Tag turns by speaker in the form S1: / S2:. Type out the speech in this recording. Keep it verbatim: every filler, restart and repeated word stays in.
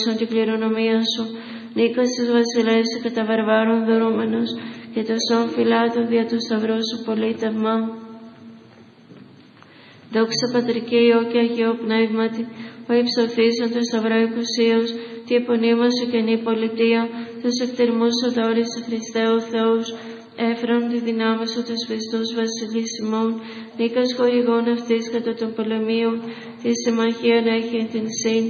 S1: την κληρονομία σου. Νίκος της βασιλεύς κατά βαρβάρων δωρούμενος και το σώμα φυλάτων δια του σταυρού σου πολίτευμα. Δόξα Πατρί και Υιό και Αγίο Πνεύματι, ο υψωθήσον το σταυρό υποσίως, τη επωνύμα σου καινή πολιτεία, τους εκτιρμούς σου δόρισε Χριστέ ο Θεός, έφερον τη δυνάμει σου τους πιστούς βασιλείς ημών, νίκας χορηγών αυτής κατά των πολεμίων, τη συμμαχίαν έχει την σύν,